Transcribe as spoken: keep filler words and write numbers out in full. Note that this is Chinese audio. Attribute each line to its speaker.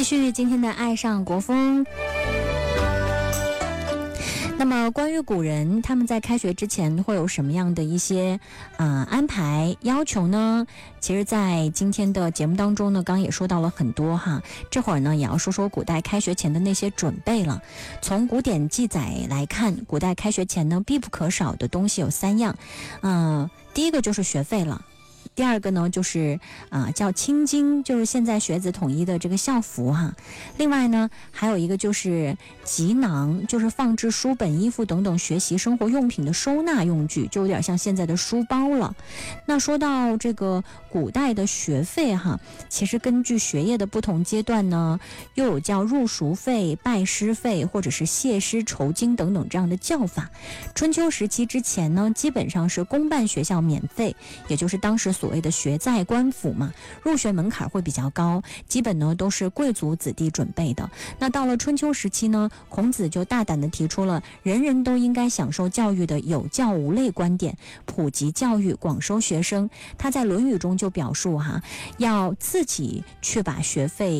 Speaker 1: 继续今天的爱上国风。那么关于古人他们在开学之前会有什么样的一些呃安排要求呢？其实在今天的节目当中呢，刚刚也说到了很多哈，这会儿呢也要说说古代开学前的那些准备了。从古典记载来看，古代开学前呢必不可少的东西有三样，嗯、呃，第一个就是学费了。第二个呢就是啊、呃、叫青巾，就是现在学子统一的这个校服哈。另外呢还有一个就是集囊，就是放置书本、衣服等等学习生活用品的收纳用具，就有点像现在的书包了。那说到这个古代的学费哈，其实根据学业的不同阶段呢，又有叫入塾费、拜师费或者是谢师酬金等等这样的叫法。春秋时期之前呢，基本上是公办学校免费，也就是当时所谓的学在官府嘛，入学门槛会比较高，基本呢都是贵族子弟准备的。那到了春秋时期呢，孔子就大胆地提出了人人都应该享受教育的有教无类观点，普及教育，广收学生。他在《论语》中就表述哈，要自己去把学费